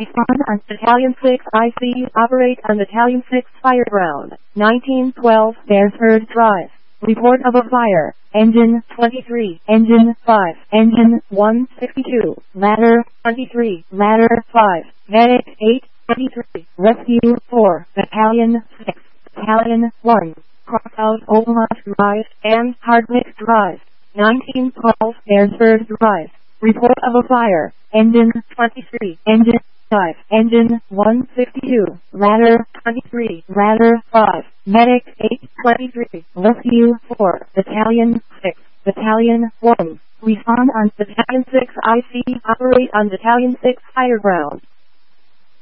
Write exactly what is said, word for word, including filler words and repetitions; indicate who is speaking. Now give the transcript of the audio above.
Speaker 1: Respond on Battalion six I C. Operate on Battalion six Fire Ground. nineteen twelve Beresford Drive. Report of a fire. Engine twenty-three. Engine five. Engine one sixty-two. Ladder twenty-three. Ladder five. Medic eight twenty-three. Rescue four. Battalion six. Battalion one. Cross out Oldmont Drive and Hardwick Drive. nineteen twelve Beresford Drive. Report of a fire. Engine twenty-three. Engine five. Engine one sixty-two. Ladder twenty-three. Ladder five. Medic eight twenty-three. Rescue four. Battalion six. Battalion one. Respond on Battalion six I C. Operate on Battalion six Fire Ground.